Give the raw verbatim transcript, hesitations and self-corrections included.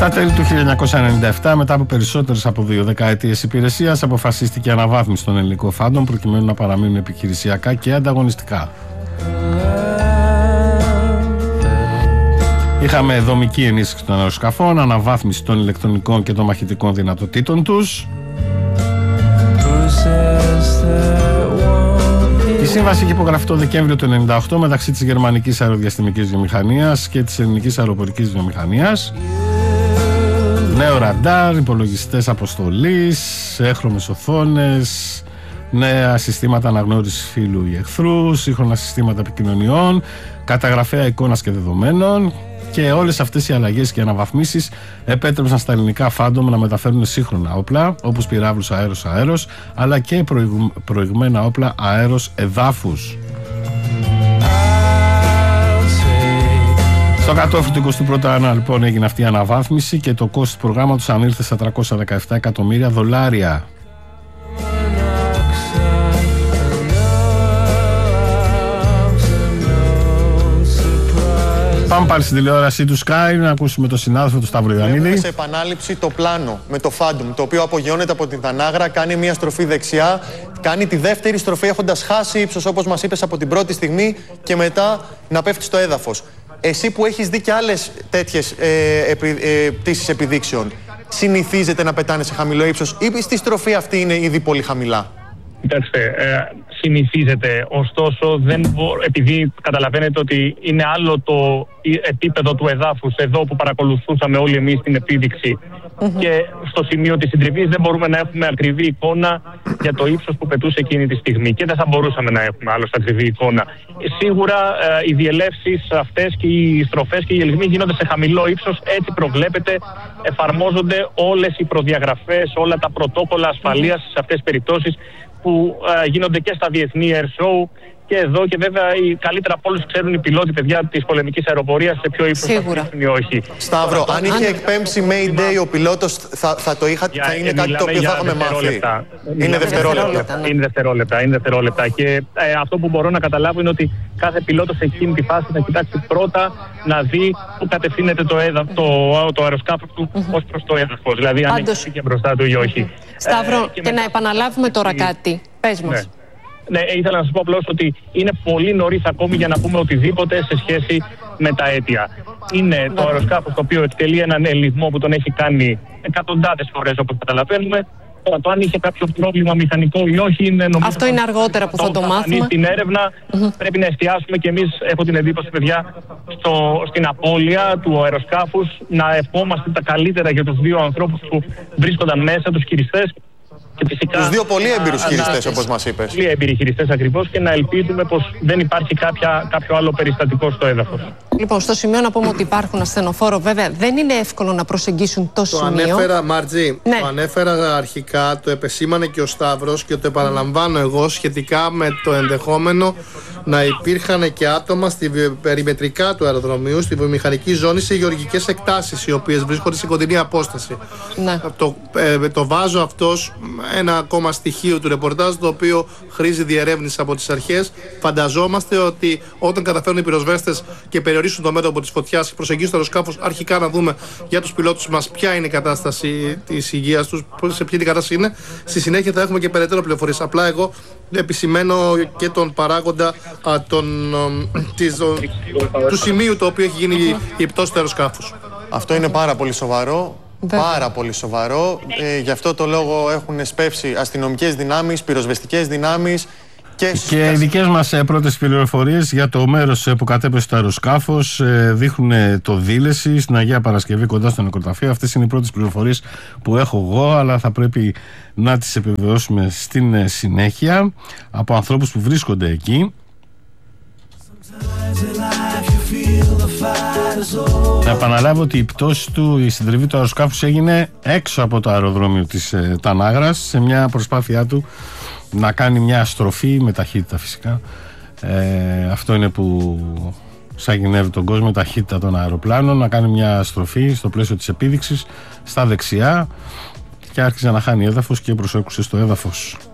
Στα τέλη του χίλια εννιακόσια ενενήντα επτά, μετά από περισσότερες από δύο δεκαετίες υπηρεσίας, αποφασίστηκε η αναβάθμιση των ελληνικών φάντων προκειμένου να παραμείνουν επιχειρησιακά και ανταγωνιστικά. Είχαμε δομική ενίσχυση των αεροσκαφών, αναβάθμιση των ηλεκτρονικών και των μαχητικών δυνατοτήτων τους. Η σύμβαση είχε υπογραφεί το Δεκέμβριο του χίλια εννιακόσια ενενήντα οκτώ μεταξύ της γερμανικής αεροδιαστημικής βιομηχανίας και της ελληνικής αεροπορικής βιομηχανίας. Νέο ραντάρ, υπολογιστές αποστολής, έχρωμες οθόνες, νέα συστήματα αναγνώρισης φύλου ή εχθρού, σύγχρονα συστήματα επικοινωνιών, καταγραφέα εικόνας και δεδομένων. Και όλες αυτές οι αλλαγές και αναβαθμίσεις επέτρεψαν στα ελληνικά φάντομ να μεταφέρουν σύγχρονα όπλα, όπως πυράβλους αέρος-αέρος, αλλά και προηγμένα όπλα αέρος-εδάφους. Στο κατόφλι του εικοστού πρώτου αιώνα λοιπόν έγινε αυτή η αναβάθμιση και το κόστος του προγράμματος ανήλθε στα τριακόσια δεκαεπτά εκατομμύρια δολάρια. Πάμε πάλι στην τηλεόραση του Sky να ακούσουμε τον συνάδελφο του Σταύρο Ιωαννίδη. Βλέπουμε σε επανάληψη το πλάνο με το Phantom, το οποίο απογειώνεται από την Τανάγρα, κάνει μια στροφή δεξιά, κάνει τη δεύτερη στροφή έχοντας χάσει ύψος, όπως μας είπες, από την πρώτη στιγμή και μετά να πέφτει στο έδαφος. Εσύ που έχεις δει και άλλες τέτοιες ε, επι, ε, πτήσεις επιδείξεων, συνηθίζεται να πετάνε σε χαμηλό ύψος ή στη στροφή αυτή είναι ήδη πολύ χαμηλά? Κοιτάξτε, ε, συνηθίζεται, ωστόσο δεν μπο... επειδή καταλαβαίνετε ότι είναι άλλο το επίπεδο του εδάφους εδώ που παρακολουθούσαμε όλοι εμείς την επίδειξη mm-hmm. και στο σημείο της συντριβής δεν μπορούμε να έχουμε ακριβή εικόνα για το ύψος που πετούσε εκείνη τη στιγμή και δεν θα μπορούσαμε να έχουμε άλλωστε ακριβή εικόνα. Σίγουρα ε, οι διελεύσεις αυτές και οι στροφές και οι ελιγμοί γίνονται σε χαμηλό ύψος, έτσι προβλέπεται, εφαρμόζονται όλες οι προδιαγραφές, όλα τα πρωτόκολλα ασφαλείας σε αυτές τις περιπτώσεις που uh, γίνονται και στα διεθνή air show και εδώ, και βέβαια οι καλύτερα από όλους ξέρουν οι πιλότοι, παιδιά της πολεμικής αεροπορίας, σε ποιο ύπνο θα πτήσουν ή όχι. Σταύρο, αν είχε εκπέμψει Mayday ο πιλότος, θα, θα το είχα, θα είναι κάτι το οποίο θα είχαμε μάθει. Είναι δευτερόλεπτα. Είναι δευτερόλεπτα, είναι δευτερόλεπτα. Και ε, αυτό που μπορώ να καταλάβω είναι ότι κάθε πιλότος σε εκείνη τη φάση θα κοιτάξει πρώτα να δει πού κατευθύνεται το, έδα, το, το αεροσκάφος του mm-hmm. ως προς το έδαφος. Δηλαδή αν έχει και μπροστά του ή όχι. Σταύρο, ε, και, και να επαναλάβουμε τώρα κάτι. Πες μας. Ναι. Ναι, ήθελα να σας πω απλώς ότι είναι πολύ νωρίς ακόμη για να πούμε οτιδήποτε σε σχέση με τα αίτια. Είναι το αεροσκάφος το οποίο εκτελεί έναν ελιγμό που τον έχει κάνει εκατοντάδες φορές, όπως καταλαβαίνουμε. Τώρα, το αν είχε κάποιο πρόβλημα μηχανικό ή όχι, είναι νομίζω. Αυτό είναι αργότερα που θα το μάθουμε. Στην έρευνα mm-hmm. πρέπει να εστιάσουμε και εμείς, έχω την εντύπωση, παιδιά, στο, στην απώλεια του αεροσκάφους, να ευχόμαστε τα καλύτερα για τους δύο ανθρώπους που βρίσκονταν μέσα, τους χειριστές. Τους δύο πολύ έμπειρους χειριστές, όπως μας είπες. Πολύ έμπειροι χειριστές ακριβώς, και να ελπίζουμε πως δεν υπάρχει κάποια, κάποιο άλλο περιστατικό στο έδαφος. Λοιπόν, στο σημείο να πούμε ότι υπάρχουν ασθενοφόρο, βέβαια δεν είναι εύκολο να προσεγγίσουν το, το σημείο. Το ανέφερα, Μαρτζή, ναι. το ανέφερα αρχικά, το επεσήμανε και ο Σταύρος και το επαναλαμβάνω εγώ σχετικά με το ενδεχόμενο να υπήρχαν και άτομα στη περιμετρικά του αεροδρομίου, στη βιομηχανική ζώνη, σε γεωργικές εκτάσεις, οι οποίες βρίσκονται σε κοντινή απόσταση. Ναι. Το, ε, το βάζω αυτός ένα ακόμα στοιχείο του ρεπορτάζ, το οποίο χρήζει διερεύνηση από τις αρχές. Φανταζόμαστε ότι όταν καταφέρουν οι πυροσβέστες και περιορίσουν το μέτωπο της φωτιάς και προσεγγίσουν το αεροσκάφος, αρχικά να δούμε για τους πιλότους μας ποια είναι η κατάσταση της υγείας τους, σε ποια κατάσταση είναι. Στη συνέχεια θα έχουμε και περαιτέρω πληροφορίες. Απλά εγώ επισημαίνω και τον παράγοντα α, τον, α, της, ο, του σημείου το οποίο έχει γίνει η, η πτώση του αεροσκάφους. Αυτό είναι πάρα πολύ σοβαρό. Πάρα πολύ σοβαρό. Ε, γι' αυτό το λόγο έχουν σπεύσει αστυνομικές δυνάμεις, πυροσβεστικές δυνάμεις και, και οι δικές μας ε, πρώτες πληροφορίες για το μέρος ε, που κατέπεσε το αεροσκάφος ε, δείχνουν το Δήλεση στην Αγία Παρασκευή κοντά στο νεκροταφείο. Αυτές είναι οι πρώτες πληροφορίες που έχω εγώ, αλλά θα πρέπει να τις επιβεβαιώσουμε στην ε, συνέχεια από ανθρώπους που βρίσκονται εκεί. Να επαναλάβω ότι η πτώση του, η συντριβή του αεροσκάφους έγινε έξω από το αεροδρόμιο της ε, Τανάγρας, σε μια προσπάθειά του να κάνει μια στροφή με ταχύτητα φυσικά. Ε, αυτό είναι που σαγηνεύει τον κόσμο, η ταχύτητα των αεροπλάνων, να κάνει μια στροφή στο πλαίσιο της επίδειξης στα δεξιά και άρχισε να χάνει έδαφος και προσέκουσε στο έδαφος.